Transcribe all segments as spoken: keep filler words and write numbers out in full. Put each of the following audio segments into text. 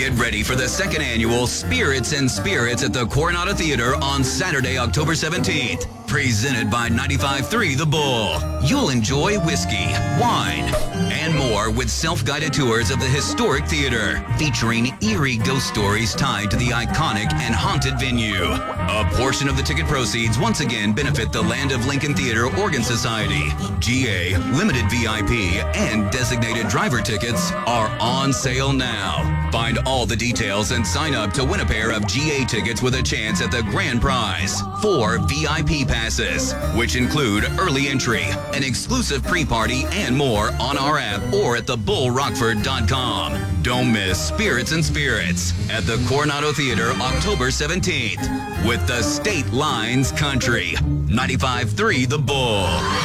Get ready for the second annual Spirits and Spirits at the Coronado Theater on Saturday, October seventeenth. Presented by ninety-five point three The Bull. You'll enjoy whiskey, wine, and more with self-guided tours of the historic theater, featuring eerie ghost stories tied to the iconic and haunted venue. A portion of the ticket proceeds once again benefit the Land of Lincoln Theater Organ Society. G A, limited V I P, and designated driver tickets are on sale now. Find all the details and sign up to win a pair of G A tickets with a chance at the grand prize. Four V I P passes, which include early entry, an exclusive pre-party, and more on our app or at the bull rockford dot com. Don't miss Spirits and Spirits at the Coronado Theater October seventeenth with the State Lines Country. ninety-five point three The Bull.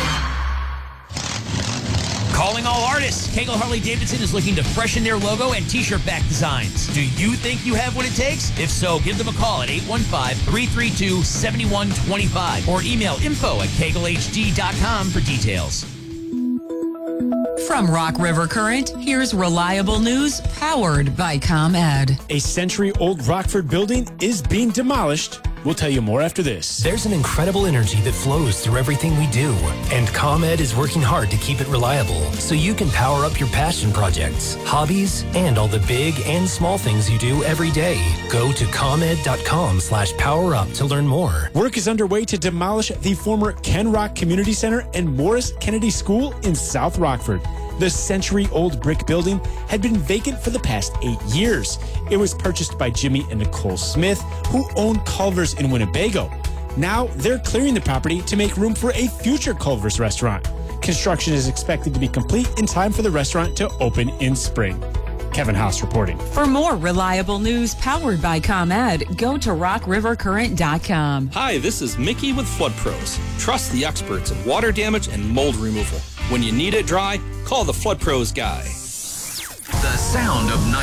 Calling all artists. Kegel Harley-Davidson is looking to freshen their logo and t-shirt back designs. Do you think you have what it takes? If so, give them a call at eight one five, three three two, seven one two five or email info at kegel h d dot com for details. From Rock River Current, here's reliable news powered by ComEd. A century-old Rockford building is being demolished. We'll tell you more after this. There's an incredible energy that flows through everything we do, and ComEd is working hard to keep it reliable so you can power up your passion projects, hobbies, and all the big and small things you do every day. Go to ComEd.com slash power up to learn more. Work is underway to demolish the former Ken Rock Community Center and Morris Kennedy School in South Rockford. The century-old brick building had been vacant for the past eight years. It was purchased by Jimmy and Nicole Smith, who own Culver's in Winnebago. Now they're clearing the property to make room for a future Culver's restaurant. Construction is expected to be complete in time for the restaurant to open in spring. Kevin House reporting. For more reliable news powered by ComEd, go to rock river current dot com. Hi, this is Mickey with Flood Pros. Trust the experts in water damage and mold removal. When you need it dry, call the Flood Pros guy. The sound of night.